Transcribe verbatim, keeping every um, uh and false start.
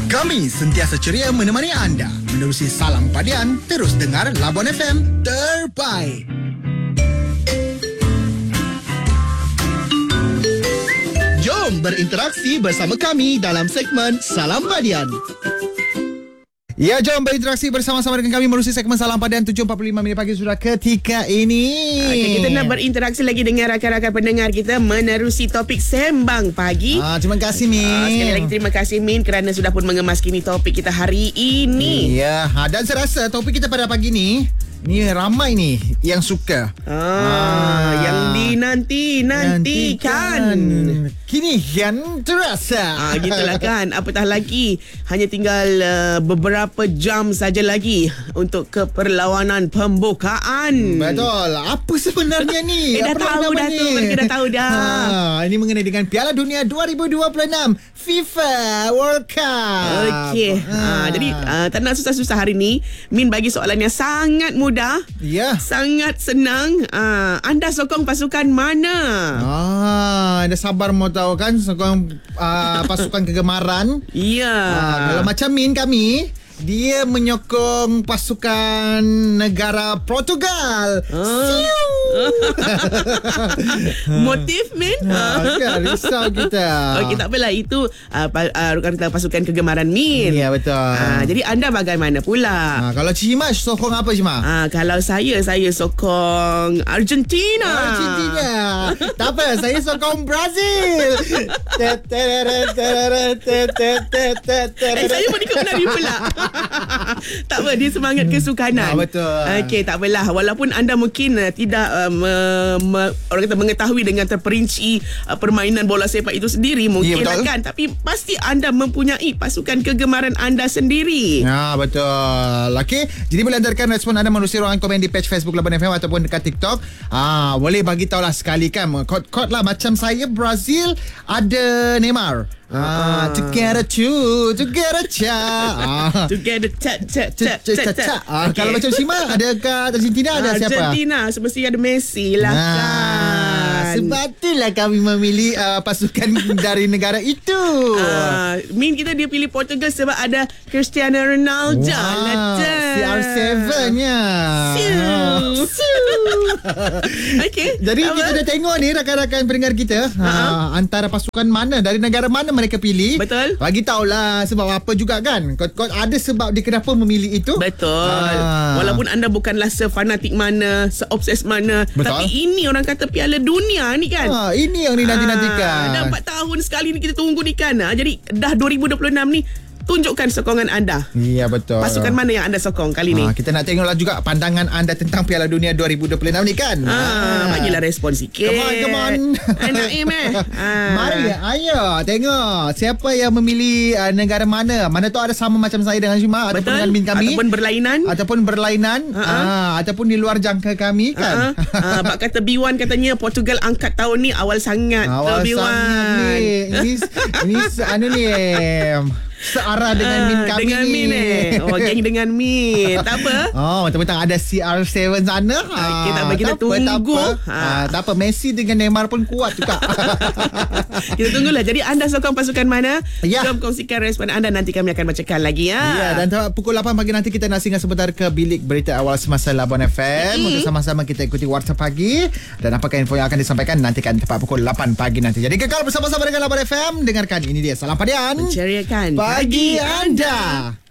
Kami sentiasa ceria menemani anda menerusi Salam Padian. Terus dengar Labuan F M terbaik. Jom berinteraksi bersama kami dalam segmen Salam Padian. Ya, jom berinteraksi bersama-sama dengan kami menerusi segmen Salam Padian tujuh empat puluh lima minit pagi sudah ketika ini. Okay, kita nak berinteraksi lagi dengan rakan-rakan pendengar kita menerusi topik Sembang Pagi. Ah, terima kasih Min. Ah, sekali lagi terima kasih Min kerana sudah pun mengemaskini topik kita hari ini. Ya, dan saya rasa topik kita pada pagi ni ni ramai ni yang suka. Ah, ah yang dinanti-nantikan. Kini yang terasa. Ah, gitulah kan. Apatah lagi hanya tinggal uh, beberapa jam saja lagi untuk keperlawanan pembukaan. Betul. Apa sebenarnya ni? Eh, dah tahu dah tu. Mereka dah tahu dah. Ha, ini mengenai dengan Piala Dunia dua ribu dua puluh enam FIFA World Cup. Okey. Ha. Ha, jadi uh, tak nak susah-susah hari ni. Min bagi soalan yang sangat mudah. Ya. Sangat senang. Uh, anda sokong pasukan mana? Ah, anda sabar mau tahu kan sokong uh, pasukan kegemaran. Ya. Ah, kalau macam Min kami, dia menyokong pasukan negara Portugal. Ah. Motif Min? Ha, kan, risau kita. Okey, tak apalah. Itu uh, uh, kata pasukan kegemaran Min. Ya, betul. Uh, jadi anda bagaimana pula? Ha, kalau Cik Imas sokong apa Cik Imas? Uh, kalau saya, saya sokong Argentina. Argentina. Tak apa, saya sokong Brazil. Eh, saya pun ikut menari pula. Tak apa, dia semangat kesukanan. Ah, betul. Okey, tak apalah. Walaupun anda mungkin uh, tidak uh, me, me, orang kata mengetahui dengan terperinci uh, permainan bola sepak itu sendiri, mungkin ya, kan, tapi pasti anda mempunyai pasukan kegemaran anda sendiri. Ya, betul. Okey, jadi boleh hantarkan respon anda menerusi ruangan komen di page Facebook Labuan F M ataupun dekat TikTok. Ah, boleh bagi tahulah sekali kan. Kod-kod lah macam saya Brazil ada Neymar. Ah, uh, together two, together cha. Ah. Together cha cha cha cha cha. Ah, okay. Kalau macam Sima ada kat Argentina ada siapa? Argentina semestinya ada Messi lah ah, kan. Sebab itulah kami memilih uh, pasukan dari negara itu. Ah, Min kita dia pilih Portugal sebab ada Cristiano Ronaldo. Wow, C R tujuh-nya. Okey. Jadi apa? Kita dah tengok ni rakan-rakan pendengar kita, uh-huh. ha, antara pasukan mana dari negara mana mereka pilih. Betul. Bagi tahulah sebab apa juga kan. Kau ada sebab dia kenapa memilih itu. Betul. Ha. Walaupun anda bukanlah sefanatik mana, seobses mana, betul. Tapi ini orang kata Piala Dunia ni kan. Ha, ini yang dinanti-nantikan. Ha, dah empat tahun sekali ni kita tunggu ni kan. Ha, jadi dah dua ribu dua puluh enam ni tunjukkan sokongan anda. Ya, betul. Pasukan mana yang anda sokong kali ni? Ha, kita nak tengoklah juga pandangan anda tentang Piala Dunia dua ribu dua puluh enam ni kan. Ha, ha. Bagilah respon sikit. Come on, come on. Naim eh. Ha. Mari, ayo tengok siapa yang memilih uh, negara mana. Mana tu ada sama macam saya dengan Syuma ataupun dengan Min kami. Ataupun berlainan. Ataupun berlainan. Ha, ataupun di luar jangka kami kan. Ha, ha. Bak kata B satu katanya Portugal angkat tahun ni awal sangat. Awal B satu. sangat ni. Ini, ini anu ni. Searah dengan Min kami. Dengan Min eh. Oh, geng dengan Min. Tak apa. Oh, mentang-mentang ada C R tujuh sana. Okay, tak apa. Kita tak tunggu. Apa, tak apa. Ha. Ha, tak apa. Messi dengan Neymar pun kuat juga. Kita tunggulah. Jadi anda sokong pasukan mana? Ya. Jom kongsikan respon anda. Nanti kami akan bacakan lagi ya. Ya, dan pukul lapan pagi nanti kita nak singgah sebentar ke bilik berita awal semasa Labuan F M mm. untuk sama-sama kita ikuti Warta Pagi. Dan apakah info yang akan disampaikan nantikan tepat pukul lapan pagi nanti. Jadi kekal bersama-sama dengan Labuan F M. Dengarkan ini dia Salam Padian. Menceriakan Pagi anda.